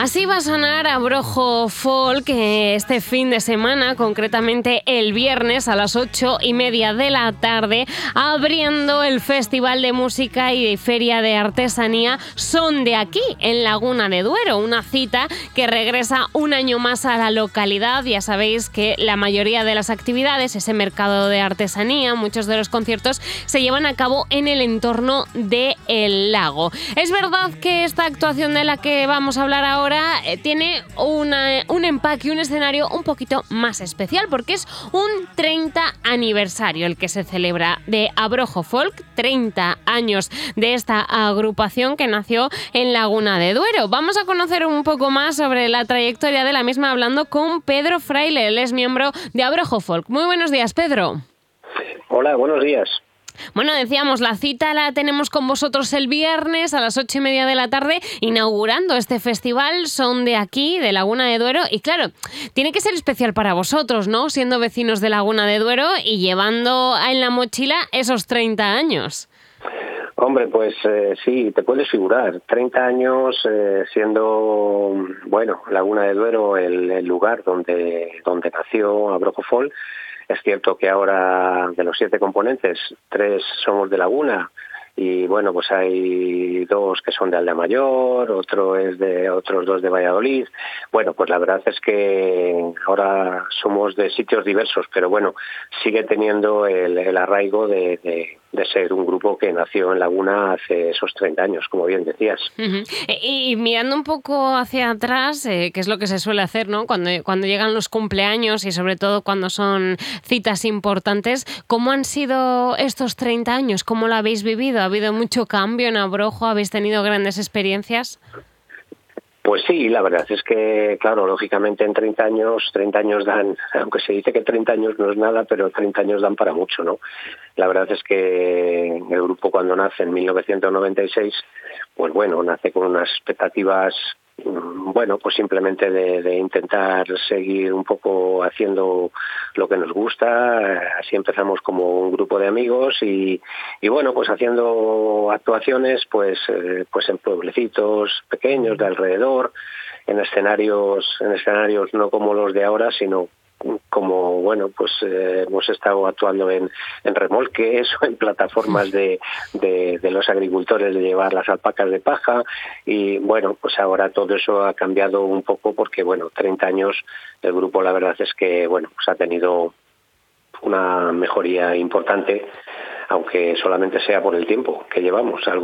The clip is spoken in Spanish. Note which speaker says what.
Speaker 1: Así va a sonar Abrojo Folk este fin de semana, concretamente el viernes a las 8:30 de la tarde, abriendo el Festival de Música y Feria de Artesanía Son de Aquí, en Laguna de Duero, una cita que regresa un año más a la localidad. Ya sabéis que la mayoría de las actividades, ese mercado de artesanía, muchos de los conciertos se llevan a cabo en el entorno del lago. Es verdad que esta actuación de la que vamos a hablar ahora tiene un empaque, un escenario un poquito más especial, porque es un 30 aniversario el que se celebra de Abrojo Folk, 30 años de esta agrupación que nació en Laguna de Duero. Vamos a conocer un poco más sobre la trayectoria de la misma hablando con Pedro Fraile, él es miembro de Abrojo Folk. Muy buenos días, Pedro.
Speaker 2: Hola, buenos días.
Speaker 1: Bueno, decíamos, la cita la tenemos con vosotros el viernes a las 8:30 de la tarde, inaugurando este festival Son de Aquí, de Laguna de Duero. Y claro, tiene que ser especial para vosotros, ¿no? Siendo vecinos de Laguna de Duero y llevando en la mochila esos 30 años.
Speaker 2: Hombre, pues sí, te puedes figurar. 30 años siendo, bueno, Laguna de Duero el lugar donde nació Abrojo Folk. Es cierto que ahora de los 7 componentes, 3 somos de Laguna y bueno, pues hay 2 que son de Aldea-Mayor, otros 2 de Valladolid. Bueno, pues la verdad es que ahora somos de sitios diversos, pero bueno, sigue teniendo el arraigo de ser un grupo que nació en Laguna hace esos 30 años, como bien decías.
Speaker 1: Uh-huh. Y mirando un poco hacia atrás, que es lo que se suele hacer, ¿no? Cuando llegan los cumpleaños y sobre todo cuando son citas importantes, ¿cómo han sido estos 30 años? ¿Cómo lo habéis vivido? ¿Ha habido mucho cambio en Abrojo? ¿Habéis tenido grandes experiencias?
Speaker 2: Pues sí, la verdad es que, claro, lógicamente en 30 años dan, aunque se dice que 30 años no es nada, pero 30 años dan para mucho, ¿no? La verdad es que el grupo cuando nace en 1996, pues bueno, nace con unas expectativas, bueno, pues simplemente de intentar seguir un poco haciendo lo que nos gusta. Así empezamos como un grupo de amigos y bueno, pues haciendo actuaciones pues en pueblecitos pequeños de alrededor, en escenarios no como los de ahora, sino como, bueno, pues hemos estado actuando en remolques o en plataformas de los agricultores de llevar las alpacas de paja y, bueno, pues ahora todo eso ha cambiado un poco porque, bueno, 30 años el grupo la verdad es que, bueno, pues ha tenido una mejoría importante, aunque solamente sea por el tiempo que llevamos.